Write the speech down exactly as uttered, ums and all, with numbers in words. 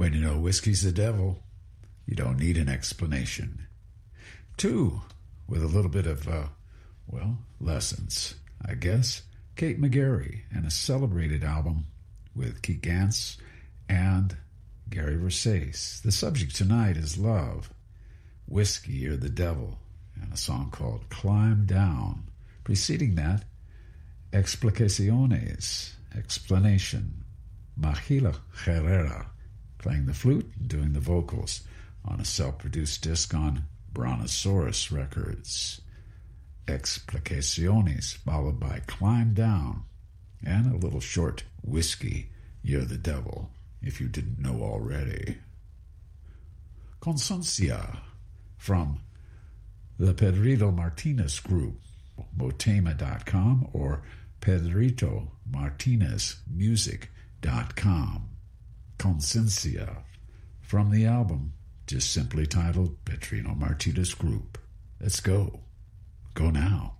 When you know whiskey's the devil, you don't need an explanation. Two, with a little bit of, uh, well, lessons, I guess. Kate McGarry and a celebrated album with Keith Gans and Gary Versace. The subject tonight is love, whiskey or the devil, and a song called Climb Down. Preceding that, Explicaciones, explanation. Mahila Herrera playing the flute and doing the vocals on a self-produced disc on Brontosaurus Records. Explicaciones, followed by Climb Down, and a little short Whiskey, You're the Devil, if you didn't know already. Consuncia, from the Pedrito Martinez Group, Botema dot com or Pedrito Martinez Music dot com. Consuncia, from the album just simply titled Pedrito Martinez Group. Let's go. Go now.